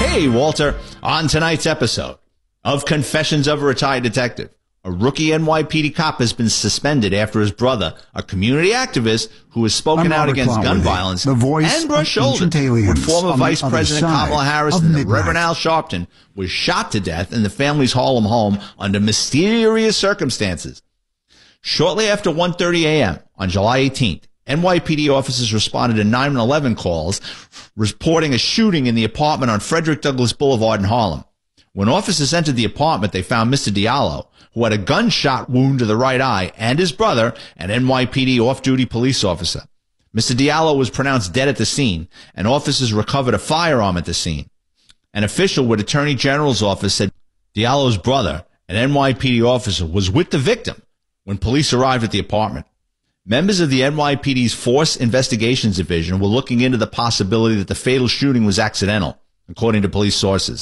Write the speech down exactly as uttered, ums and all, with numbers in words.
Hey, Walter, on tonight's episode of Confessions of a Retired Detective, a rookie N Y P D cop has been suspended after his brother, a community activist who has spoken out against gun violence the voice and brushed shoulders with former Vice President Kamala Harris and the Reverend Al Sharpton, was shot to death in the family's Harlem home under mysterious circumstances. Shortly after one thirty a.m. on July eighteenth, N Y P D officers responded to nine one one calls reporting a shooting in the apartment on Frederick Douglass Boulevard in Harlem. When officers entered the apartment, they found Mister Diallo, who had a gunshot wound to the right eye, and his brother, an N Y P D off-duty police officer. Mister Diallo was pronounced dead at the scene, and officers recovered a firearm at the scene. An official with Attorney General's office said Diallo's brother, an N Y P D officer, was with the victim when police arrived at the apartment. Members of the N Y P D's Force Investigations Division were looking into the possibility that the fatal shooting was accidental, according to police sources.